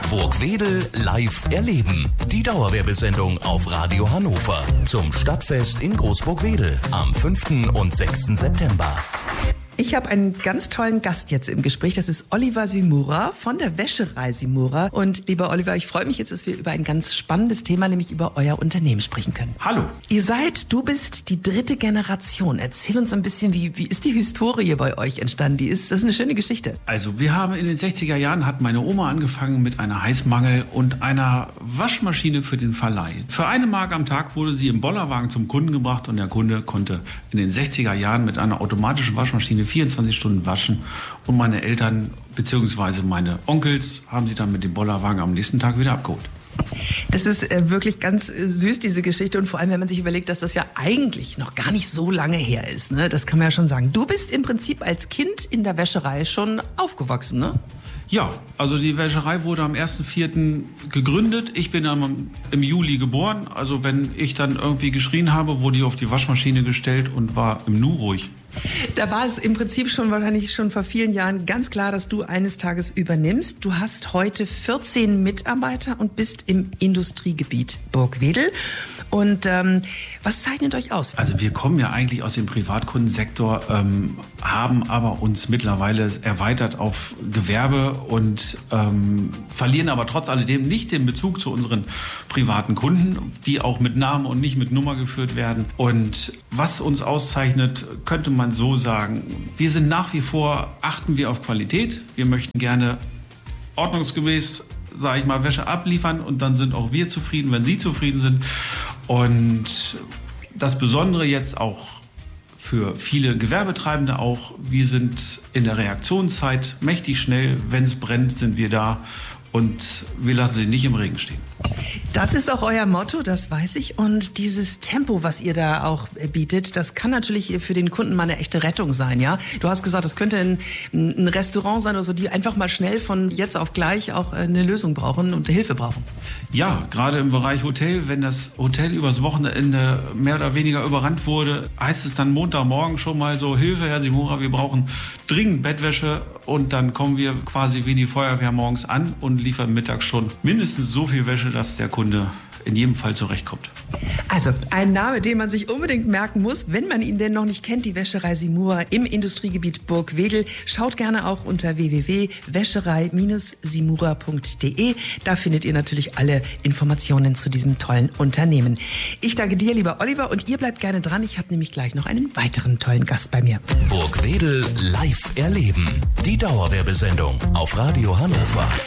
Burgwedel live erleben. Die Dauerwerbesendung auf Radio Hannover zum Stadtfest in Großburgwedel am 5. und 6. September. Ich habe einen ganz tollen Gast jetzt im Gespräch. Das ist Oliver Simura von der Wäscherei Simura. Und lieber Oliver, ich freue mich jetzt, dass wir über ein ganz spannendes Thema, nämlich über euer Unternehmen sprechen können. Hallo. Du bist die 3. Generation. Erzähl uns ein bisschen, wie ist die Historie bei euch entstanden? Das ist eine schöne Geschichte. Also wir haben in den 60er Jahren, hat meine Oma angefangen mit einer Heißmangel und einer Waschmaschine für den Verleih. Für 1 Mark am Tag wurde sie im Bollerwagen zum Kunden gebracht und der Kunde konnte in den 60er Jahren mit einer automatischen Waschmaschine 24 Stunden waschen und meine Eltern bzw. meine Onkels haben sie dann mit dem Bollerwagen am nächsten Tag wieder abgeholt. Das ist wirklich ganz süß, diese Geschichte. Und vor allem, wenn man sich überlegt, dass das ja eigentlich noch gar nicht so lange her ist. Ne? Das kann man ja schon sagen. Du bist im Prinzip als Kind in der Wäscherei schon aufgewachsen, ne? Ja, also die Wäscherei wurde am 1.4. gegründet. Ich bin dann im Juli geboren. Also wenn ich dann irgendwie geschrien habe, wurde ich auf die Waschmaschine gestellt und war im Nu ruhig. Da war es im Prinzip wahrscheinlich schon vor vielen Jahren ganz klar, dass du eines Tages übernimmst. Du hast heute 14 Mitarbeiter und bist im Industriegebiet Burgwedel. Und was zeichnet euch aus? Also wir kommen ja eigentlich aus dem Privatkundensektor, haben aber uns mittlerweile erweitert auf Gewerbe und verlieren aber trotz alledem nicht den Bezug zu unseren privaten Kunden, die auch mit Namen und nicht mit Nummer geführt werden. Und was uns auszeichnet, könnte man so sagen, wir sind nach wie vor, achten wir auf Qualität. Wir möchten gerne ordnungsgemäß, sage ich mal, Wäsche abliefern und dann sind auch wir zufrieden, wenn Sie zufrieden sind. Und das Besondere jetzt auch für viele Gewerbetreibende auch, wir sind in der Reaktionszeit mächtig schnell. Wenn es brennt, sind wir da und wir lassen sie nicht im Regen stehen. Das ist auch euer Motto, das weiß ich. Und dieses Tempo, was ihr da auch bietet, das kann natürlich für den Kunden mal eine echte Rettung sein, ja? Du hast gesagt, das könnte ein Restaurant sein oder so, die einfach mal schnell von jetzt auf gleich auch eine Lösung brauchen und Hilfe brauchen. Ja, gerade im Bereich Hotel, wenn das Hotel übers Wochenende mehr oder weniger überrannt wurde, heißt es dann Montagmorgen schon mal so, Hilfe, Herr Simura, wir brauchen dringend Bettwäsche und dann kommen wir quasi wie die Feuerwehr morgens an und liefern mittags schon mindestens so viel Wäsche, dass der Kunde in jedem Fall zurechtkommt. Also ein Name, den man sich unbedingt merken muss, wenn man ihn denn noch nicht kennt, die Wäscherei Simura im Industriegebiet Burgwedel. Schaut gerne auch unter www.wäscherei-simura.de. Da findet ihr natürlich alle Informationen zu diesem tollen Unternehmen. Ich danke dir, lieber Oliver, und ihr bleibt gerne dran. Ich habe nämlich gleich noch einen weiteren tollen Gast bei mir. Burgwedel live erleben. Die Dauerwerbesendung auf Radio Hannover.